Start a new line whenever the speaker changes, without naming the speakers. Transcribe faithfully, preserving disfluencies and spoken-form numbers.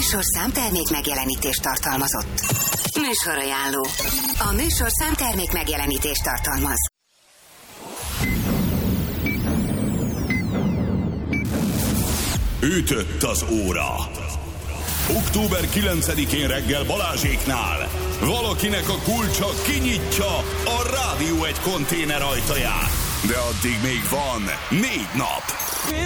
műsorszám termék megjelenítést tartalmazott. Műsorajánló. A műsorszám termék megjelenítést tartalmaz.
Ütött az óra. október kilencedikén reggel Balázséknál valakinek a kulcsa kinyitja a Rádió egy konténer ajtaját. De addig még van négy nap.